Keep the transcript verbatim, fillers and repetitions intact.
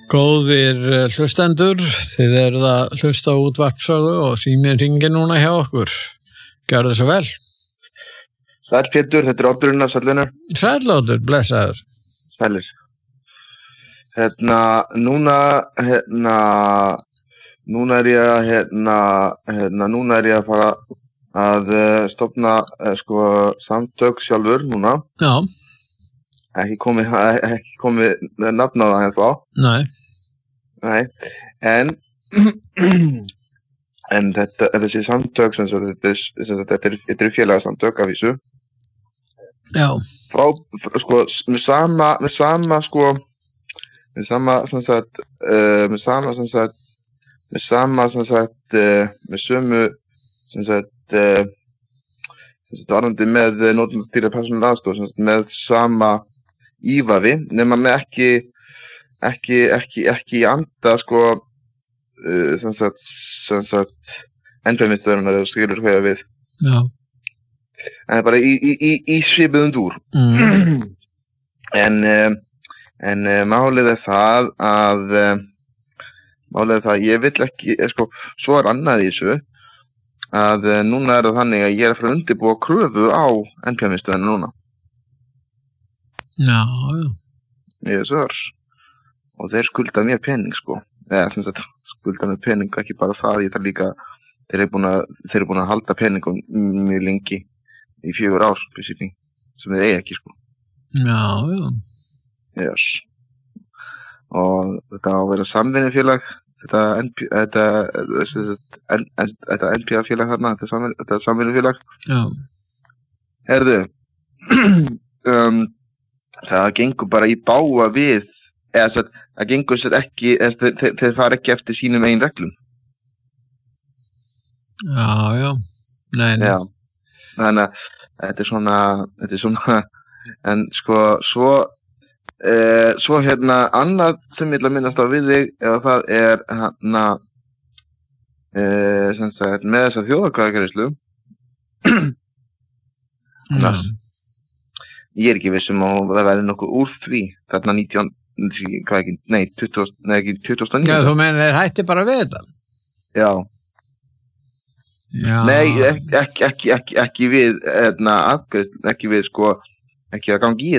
Góðir hlustendur, þið eruð að hlusta á útvarpssögu og síminn hringir núna hjá okkur. Gjörðu svo vel. Sæll Pétur, þetta er Oddur af Sællinu. Sæll Oddur, blessaður. Sælir. Hérna, núna, hérna, núna er ég, hérna, hérna, núna er ég að fara að uh, stofna, uh, sko, samtök sjálfur núna. Já. Ekki komið, ekki komið nafn á það ennþá. Nei. Nei, en, en þetta, þessi samtök, sem sagt, þetta er, sem sagt, þetta er, þetta er félagasamtök af þessu. Já. Frá, sko, með sama, með sama, sko, með sama, sem sagt, uh, með sama, sem sagt, með sama, sem sagt, uh, með sömu, sem sagt, uh, sem sagt, varðandi með notendastýrða persónulega aðstoð, sem sagt, með sama ívafi, nema með ekki, ekki, ekki, ekki í anda, sko, uh, sem sagt, sem sagt, endurmiðstöðunar, eða skilur hvað við. Já. En bara í, í, í, í svipuðum dúr. Mm. En, uh, en uh, málið er það að, uh, málið er það að ég vill ekki, er, sko, svo er annað í þessu, að uh, núna er það þannig að ég er að fara að undirbúa kröfu á N P A-miðstöðina núna. Já, já. Ég er sör. Og þeir skulda mér pening, sko. Eða, sem sagt, skulda mér pening, ekki bara það, ég þarf líka, þeir eru búin að, þeir eru búin að halda peningum mjög lengi, í fjögur ár, basically, sem þeir eigi ekki, sko. Já, já. Yes. Og þetta á að vera samvinnufélag, þetta, þetta, þetta, þetta N P A-félag þarna, þetta, samvin, þetta samvinnufélag. Já. Herðu, um, það gengur bara í bága við, eða það, það gengur sér ekki, eða þeir, þeir fara ekki eftir sínum eigin reglum. Já, já. Nei, nei. Já. Þannig að þetta er svona, þetta er svona, en sko, svo, eh, svo hérna, annað sem ég ætla að minnast á við þig, eða það er hérna, eh, sem sagt, með þessa þjóðarkvæðagreiðslu, Já. ég er ekki vissum að það verði nokkuð úr því, þarna nítján, hvað ekki, nei, tuttugu, nei, ekki tuttugasta og níunda. Já, þú meina þeir hætti bara við þetta? Já. Já. Nei, ekki, ekki, ekki, ekki við, hérna, afgreiðslu, ekki við, sko, ekki að gangi í